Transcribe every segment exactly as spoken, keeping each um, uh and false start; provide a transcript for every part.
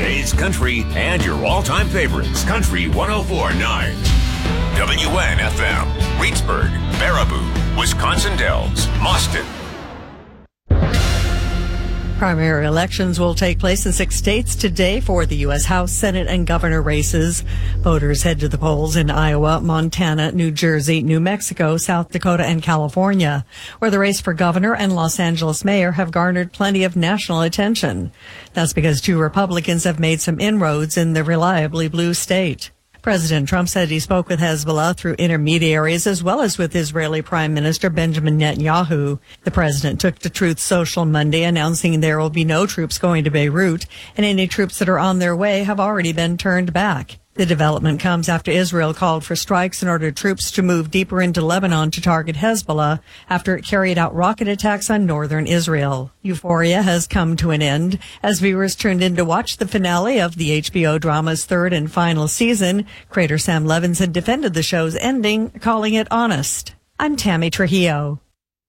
today's country and your all-time favorites. Country one oh four point nine. W N F M. Reedsburg, Baraboo, Wisconsin Dells, Mauston. Primary elections will take place in six states today for the U S House, Senate, and governor races. Voters head to the polls in Iowa, Montana, New Jersey, New Mexico, South Dakota, and California, where the race for governor and Los Angeles mayor have garnered plenty of national attention. That's because two Republicans have made some inroads in the reliably blue state. President Trump said he spoke with Hezbollah through intermediaries as well as with Israeli Prime Minister Benjamin Netanyahu. The president took to Truth Social Monday announcing there will be no troops going to Beirut, and any troops that are on their way have already been turned back. The development comes after Israel called for strikes and ordered troops to move deeper into Lebanon to target Hezbollah after it carried out rocket attacks on northern Israel. Euphoria has come to an end as viewers turned in to watch the finale of the H B O drama's third and final season. Creator Sam Levinson defended the show's ending, calling it honest. I'm Tammy Trujillo.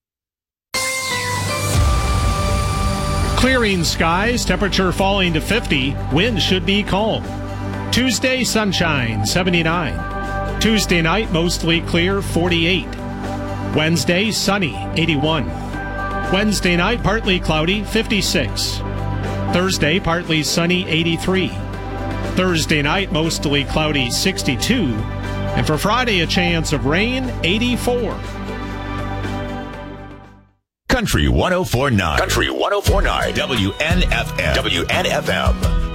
Clearing skies, temperature falling to fifty, wind should be calm. Tuesday, sunshine, seventy-nine. Tuesday night, mostly clear, forty-eight. Wednesday, sunny, eighty-one. Wednesday night, partly cloudy, fifty-six. Thursday, partly sunny, eighty-three. Thursday night, mostly cloudy, sixty-two. And for Friday, a chance of rain, eighty-four. Country one oh four point nine. Country one oh four point nine. W N F M. W N F M.